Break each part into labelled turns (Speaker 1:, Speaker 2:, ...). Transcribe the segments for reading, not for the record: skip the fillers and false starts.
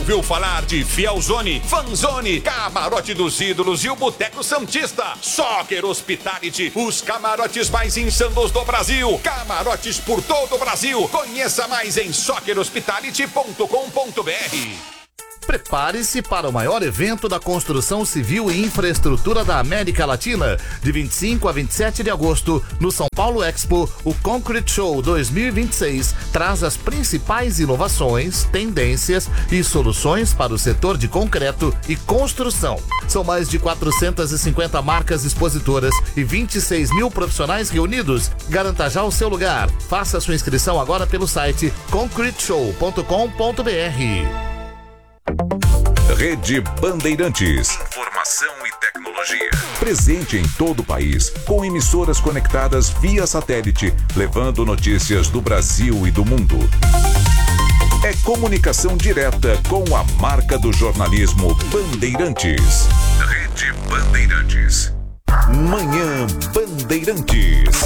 Speaker 1: ouviu falar de Fielzone, Fanzone, Camarote dos Ídolos e o Boteco Santista? Soccer Hospitality, os camarotes mais insanos do Brasil. Camarotes por todo o Brasil. Conheça mais em soccerhospitality.com.br.
Speaker 2: Prepare-se para o maior evento da construção civil e infraestrutura da América Latina. De 25 a 27 de agosto, no São Paulo Expo, o Concrete Show 2026 traz as principais inovações, tendências e soluções para o setor de concreto e construção. São mais de 450 marcas expositoras e 26 mil profissionais reunidos. Garanta já o seu lugar. Faça sua inscrição agora pelo site concreteshow.com.br.
Speaker 3: Rede Bandeirantes. Informação e tecnologia. Presente em todo o país, com emissoras conectadas via satélite, levando notícias do Brasil e do mundo. É comunicação direta com a marca do jornalismo Bandeirantes. Rede Bandeirantes. Manhã Bandeirantes.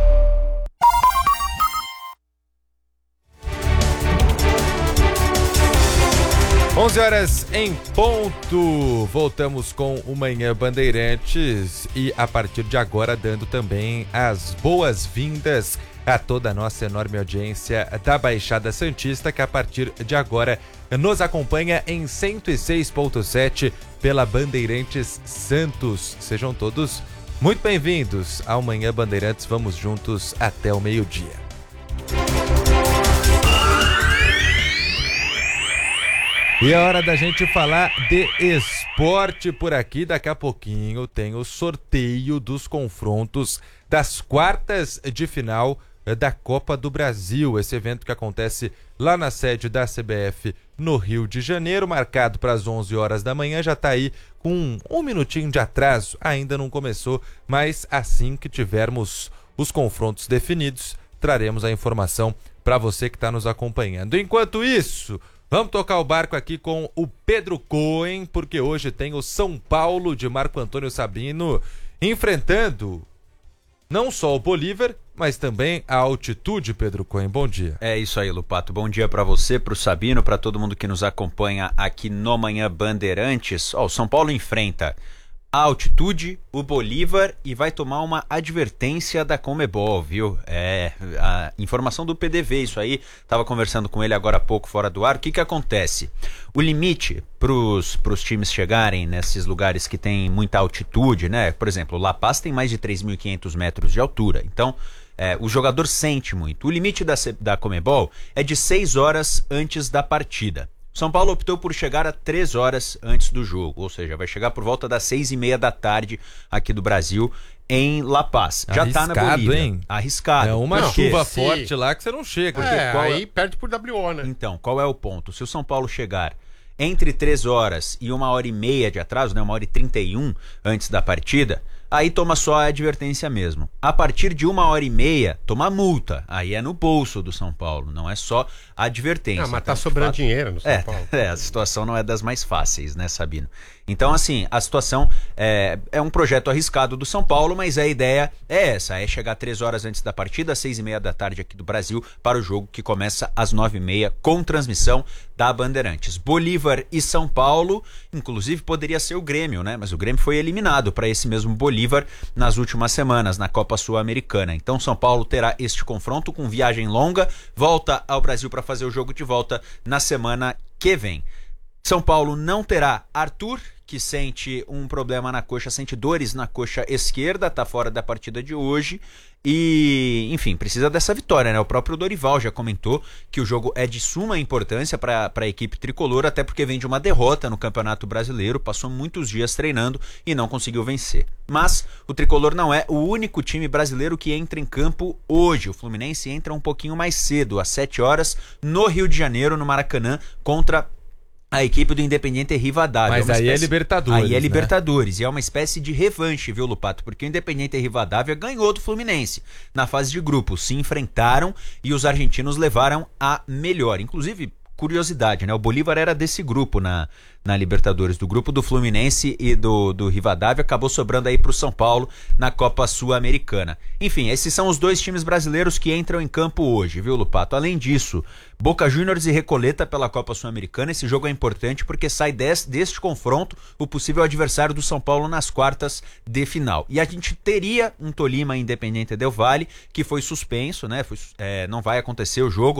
Speaker 4: 11 horas em ponto, voltamos com o Manhã Bandeirantes e a partir de agora dando também as boas-vindas a toda a nossa enorme audiência da Baixada Santista, que a partir de agora nos acompanha em 106.7 pela Bandeirantes Santos. Sejam todos muito bem-vindos ao Manhã Bandeirantes, vamos juntos até o meio-dia. E é hora da gente falar de esporte por aqui. Daqui a pouquinho tem o sorteio dos confrontos das quartas de final da Copa do Brasil. Esse evento que acontece lá na sede da CBF no Rio de Janeiro, marcado para as 11 horas da manhã. Já está aí com um minutinho de atraso, ainda não começou, mas assim que tivermos os confrontos definidos, traremos a informação para você que está nos acompanhando. Enquanto isso, vamos tocar o barco aqui com o Pedro Cohen, porque hoje tem o São Paulo de Marco Antônio Sabino enfrentando não só o Bolívar, mas também a altitude. Pedro Cohen, bom dia.
Speaker 5: É isso aí, Lupato. Bom dia para você, para o Sabino, para todo mundo que nos acompanha aqui no Manhã Bandeirantes. O São Paulo enfrenta a altitude, o Bolívar, e vai tomar uma advertência da Conmebol, viu? A informação do PDV, isso aí, estava conversando com ele agora há pouco fora do ar. O que acontece? O limite para os times chegarem nesses lugares que tem muita altitude, né? Por exemplo, La Paz tem mais de 3.500 metros de altura, então o jogador sente muito. O limite da Conmebol é de 6 horas antes da partida. São Paulo optou por chegar a 3 horas antes do jogo, ou seja, vai chegar por volta das 6:30 da tarde aqui do Brasil, em La Paz. Já tá na Bolívia.
Speaker 4: Hein?
Speaker 5: Arriscado.
Speaker 4: É uma chuva forte lá que você não chega.
Speaker 6: Aí perde por WO, né?
Speaker 5: Então, qual é o ponto? Se o São Paulo chegar entre 3 horas e 1h30 de atraso, né, 1h31 antes da partida, aí toma só a advertência mesmo. A partir de 1h30, toma multa. Aí é no bolso do São Paulo, não é só a advertência.
Speaker 6: Mas tá sobrando dinheiro no São Paulo.
Speaker 5: A situação não é das mais fáceis, né, Sabino? Então, assim, a situação é um projeto arriscado do São Paulo, mas a ideia é essa, é chegar 3 horas antes da partida, às 6:30 da tarde aqui do Brasil, para o jogo que começa às 9:30, com transmissão da Bandeirantes. Bolívar e São Paulo, inclusive poderia ser o Grêmio, né? Mas o Grêmio foi eliminado para esse mesmo Bolívar nas últimas semanas, na Copa Sul-Americana. Então, São Paulo terá este confronto com viagem longa, volta ao Brasil para fazer o jogo de volta na semana que vem. São Paulo não terá Arthur, que sente um problema na coxa, sente dores na coxa esquerda, tá fora da partida de hoje e, enfim, precisa dessa vitória, né? O próprio Dorival já comentou que o jogo é de suma importância para a equipe tricolor, até porque vem de uma derrota no Campeonato Brasileiro, passou muitos dias treinando e não conseguiu vencer. Mas o tricolor não é o único time brasileiro que entra em campo hoje. O Fluminense entra um pouquinho mais cedo, às 7 horas, no Rio de Janeiro, no Maracanã, contra a equipe do Independiente Rivadavia.
Speaker 4: Mas aí é Libertadores.
Speaker 5: Aí é Libertadores. Né? E é uma espécie de revanche, viu, Lupato? Porque o Independiente Rivadavia ganhou do Fluminense na fase de grupos. Se enfrentaram e os argentinos levaram a melhor. Inclusive, curiosidade, né? O Bolívar era desse grupo na na Libertadores. Do grupo do Fluminense e do Rivadavia, acabou sobrando aí para o São Paulo na Copa Sul-Americana. Enfim, esses são os dois times brasileiros que entram em campo hoje, viu, Lupato? Além disso, Boca Juniors e Recoleta pela Copa Sul-Americana. Esse jogo é importante porque sai deste confronto o possível adversário do São Paulo nas quartas de final. E a gente teria um Tolima Independiente del Valle, que foi suspenso, né? Não vai acontecer o jogo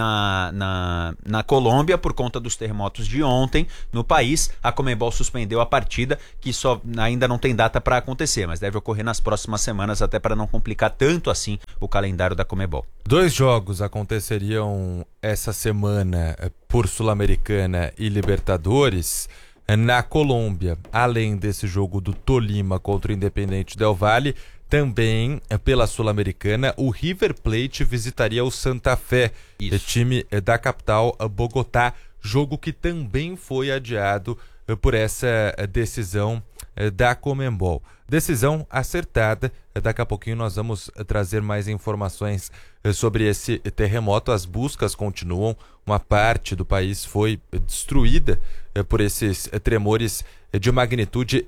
Speaker 5: na Colômbia por conta dos terremotos de ontem no país. A Conmebol suspendeu a partida, que ainda não tem data para acontecer, mas deve ocorrer nas próximas semanas, até para não complicar tanto assim o calendário da Conmebol.
Speaker 4: 2 jogos aconteceriam essa semana por Sul-Americana e Libertadores. Na Colômbia, além desse jogo do Tolima contra o Independiente del Valle, também pela Sul-Americana, o River Plate visitaria o Santa Fé, time da capital Bogotá, jogo que também foi adiado por essa decisão da Conmebol. Decisão acertada. Daqui a pouquinho nós vamos trazer mais informações sobre esse terremoto. As buscas continuam. Uma parte do país foi destruída por esses tremores de magnitude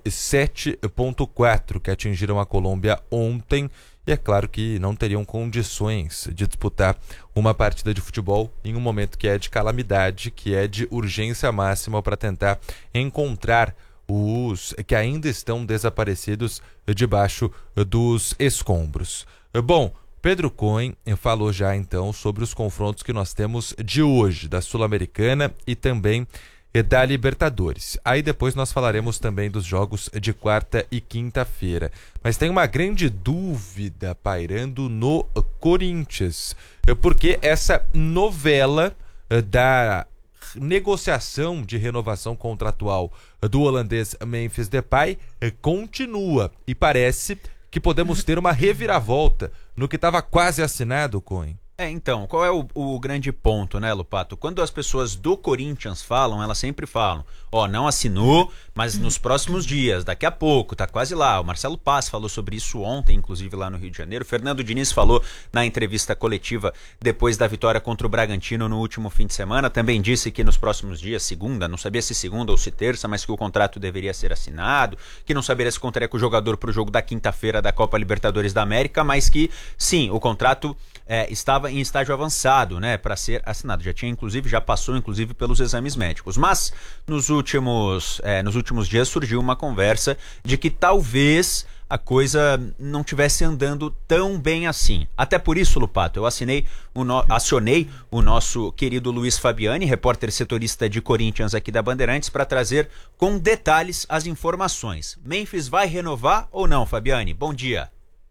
Speaker 4: 7.4 que atingiram a Colômbia ontem. E é claro que não teriam condições de disputar uma partida de futebol em um momento que é de calamidade, que é de urgência máxima para tentar encontrar os que ainda estão desaparecidos debaixo dos escombros. Bom, Pedro Cohen falou já então sobre os confrontos que nós temos de hoje, da Sul-Americana e também da Libertadores. Aí depois nós falaremos também dos jogos de quarta e quinta-feira. Mas tem uma grande dúvida pairando no Corinthians, porque essa novela da negociação de renovação contratual do holandês Memphis Depay continua e parece que podemos ter uma reviravolta no que estava quase assinado, Cohen.
Speaker 5: Então, qual é o grande ponto, né, Lupato? Quando as pessoas do Corinthians falam, elas sempre falam, não assinou, mas nos próximos dias, daqui a pouco, tá quase lá. O Marcelo Paz falou sobre isso ontem, inclusive lá no Rio de Janeiro. O Fernando Diniz falou na entrevista coletiva depois da vitória contra o Bragantino no último fim de semana. Também disse que nos próximos dias, segunda, não sabia se segunda ou se terça, mas que o contrato deveria ser assinado, que não saberia se contaria com o jogador para o jogo da quinta-feira da Copa Libertadores da América, mas que, sim, o contrato estava em estágio avançado, né, para ser assinado. Já passou inclusive pelos exames médicos. Mas nos últimos dias surgiu uma conversa de que talvez a coisa não estivesse andando tão bem assim. Até por isso, Lupato, eu acionei o nosso querido Luiz Fabiani, repórter setorista de Corinthians aqui da Bandeirantes, para trazer com detalhes as informações. Memphis vai renovar ou não, Fabiani? Bom dia.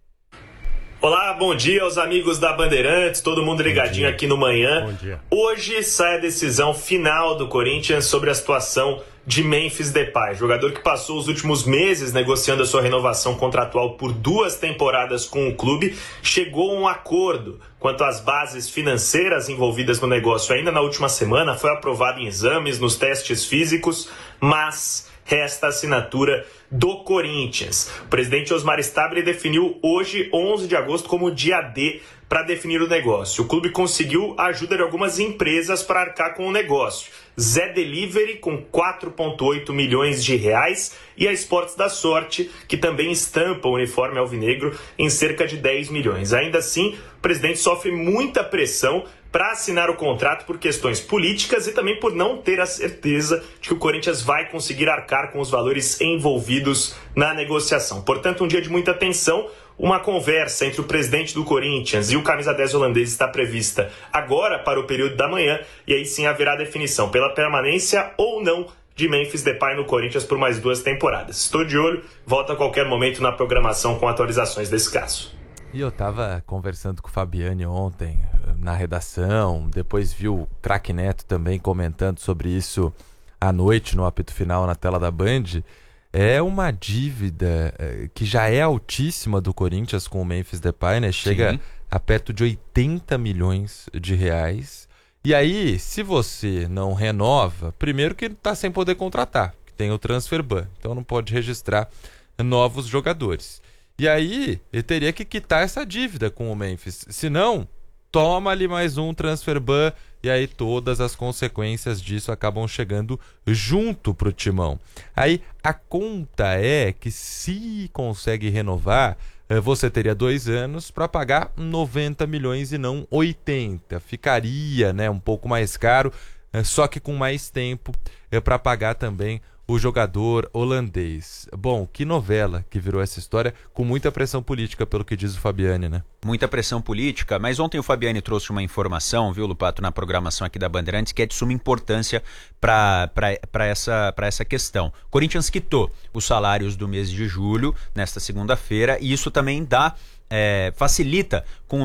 Speaker 7: Olá, bom dia aos amigos da Bandeirantes, todo mundo ligadinho aqui no Manhã.
Speaker 6: Bom dia.
Speaker 7: Hoje sai a decisão final do Corinthians sobre a situação de Memphis Depay, jogador que passou os últimos meses negociando a sua renovação contratual por 2 temporadas com o clube, chegou a um acordo quanto às bases financeiras envolvidas no negócio. Ainda na última semana foi aprovado em exames, nos testes físicos, mas resta a assinatura do Corinthians. O presidente Osmar Stabile definiu hoje, 11 de agosto, como dia D para definir o negócio. O clube conseguiu a ajuda de algumas empresas para arcar com o negócio. Zé Delivery, com 4,8 milhões de reais, e a Esportes da Sorte, que também estampa o uniforme alvinegro em cerca de 10 milhões. Ainda assim, o presidente sofre muita pressão para assinar o contrato por questões políticas e também por não ter a certeza de que o Corinthians vai conseguir arcar com os valores envolvidos na negociação. Portanto, um dia de muita tensão. Uma conversa entre o presidente do Corinthians e o camisa 10 holandês está prevista agora para o período da manhã, e aí sim haverá definição pela permanência ou não de Memphis Depay no Corinthians por mais 2 temporadas. Estou de olho, volto a qualquer momento na programação com atualizações desse caso.
Speaker 4: E eu estava conversando com o Fabiani ontem na redação, depois vi o Craque Neto também comentando sobre isso à noite no apito final na tela da Band. É uma dívida que já é altíssima do Corinthians com o Memphis Depay, né? Chega a perto de 80 milhões de reais. E aí, se você não renova, primeiro que está sem poder contratar, que tem o transfer ban, então não pode registrar novos jogadores. E aí, ele teria que quitar essa dívida com o Memphis. Se não, toma ali mais um transfer ban e aí todas as consequências disso acabam chegando junto pro Timão. Aí a conta é que se consegue renovar, você teria 2 anos para pagar 90 milhões e não 80. Ficaria, né, um pouco mais caro, só que com mais tempo para pagar também o jogador holandês. Bom, que novela que virou essa história, com muita pressão política, pelo que diz o Fabiani, né?
Speaker 5: Muita pressão política, mas ontem o Fabiani trouxe uma informação, viu, Lupato, na programação aqui da Bandeirantes, que é de suma importância para essa questão. Corinthians quitou os salários do mês de julho, nesta segunda-feira, e isso também facilita com